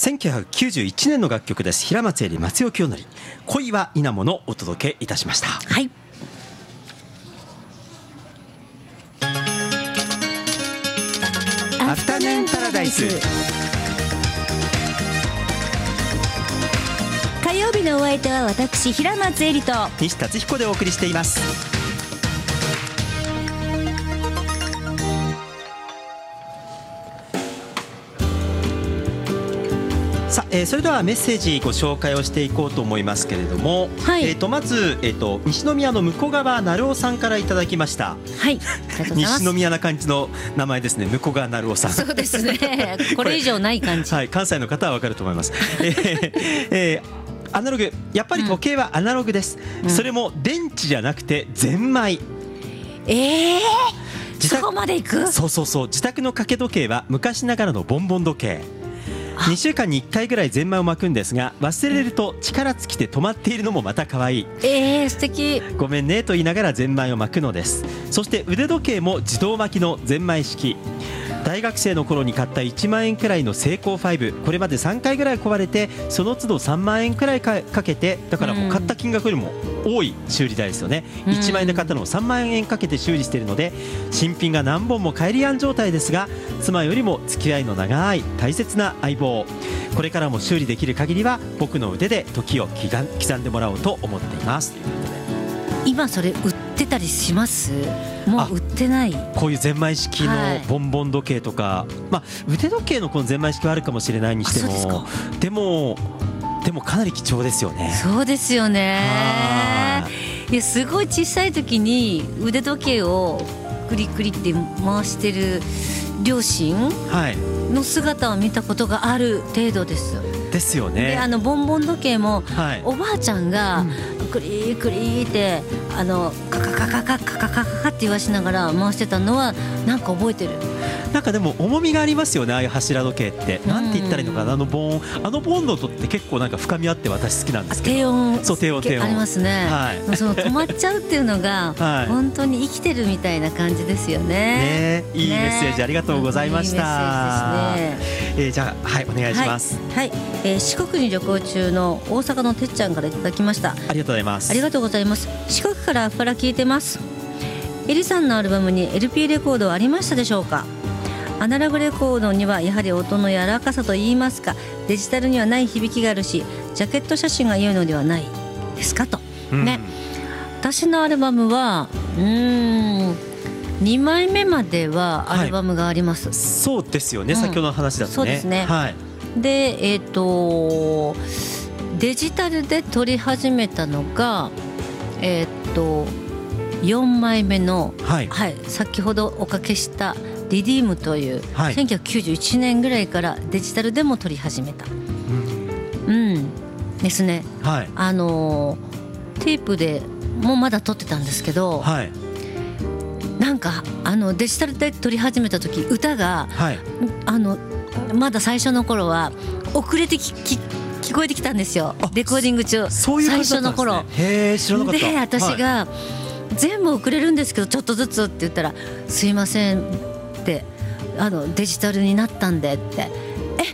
1991年の楽曲です。平松絵里、松尾清則、恋は稲ものお届けいたしました。 はい。 アフタヌーンパラダイス。 火曜日のお相手は私平松絵里と西達彦でお送りしています。さあ、それではメッセージご紹介をしていこうと思いますけれども、 はい、 まず、西宮の向川成夫さんからいただきました。 はい、 西宮な感じの名前ですね。向川成夫さん。 そうですね。これ以上ない感じ。 はい、関西の方はわかると思います。アナログ、やっぱり時計はアナログです、それも電池じゃなくてゼンマイ。 そこまでいく？ そうそうそう。自宅の掛け時計は昔ながらのボンボン時計。2週間に1回ぐらいゼンマイを巻くんですが、忘れると力尽きて止まっているのもまた可愛い。 素敵。ごめんねと言いながらゼンマイを巻くのです。そして腕時計も自動巻きのゼンマイ式。大学生の頃に買った1万円くらいのセイコー5、これまで3回ぐらい壊れて、その都度3万円くらいかけて、だからもう買った金額よりも多い修理代ですよね。1万円で買ったのを3万円かけて修理しているので、新品が何本も返り案状態ですが、妻よりも付き合いの長い大切な相棒。これからも修理できる限りは僕の腕で時を刻んでもらおうと思っています。ということで、 今それ売ってたりします？もう売ってない？ こういうゼンマイ式のボンボン時計とか、腕時計のこのゼンマイ式はあるかもしれないにしても、でもかなり貴重ですよね。 そうですよね。いや、すごい小さい時に腕時計をクリクリって回してる両親の姿を見たことがある程度です。 ですよね。 で、ボンボン時計も、おばあちゃんがクリクリってカカカカカカカカカって言わしながら回してたのはなんか覚えてる。 なんかでも重みがありますよね、ああいう柱時計って。なんて言ったらいいのかな、あのボンドとって結構なんか深みあって私好きなんですけど。 低音。 そう、低音ありますね。その止まっちゃうっていうのが本当に生きてるみたいな感じですよね。 いいメッセージありがとうございました。じゃあ、はい、お願いします。 はい、四国に旅行中の大阪のてっちゃんからいただきました。 ありがとうございます。 ありがとうございます。四国からアフパラ聞いてます。エリさんのアルバムに LP レコードはありましたでしょうか？アナログレコードにはやはり音の柔らかさといいますか、デジタルにはない響きがあるし、ジャケット写真が良いのではないですかと、ね。私のアルバムは2枚目まではアルバムがあります。 そうですよね、先ほどの話だとね。 そうですね。で、デジタルで撮り始めたのが4枚目の、先ほどおかけしたリディームという、1991年ぐらいからデジタルでも撮り始めた、ですね。テープでもまだ撮ってたんですけど、なんかデジタルで撮り始めた時、歌が、まだ最初の頃は遅れて聞こえてきたんですよ、レコーディング中。最初の頃。 知らなかった。 で、私が、全部遅れるんですけどちょっとずつって言ったら、すいませんってデジタルになったんでって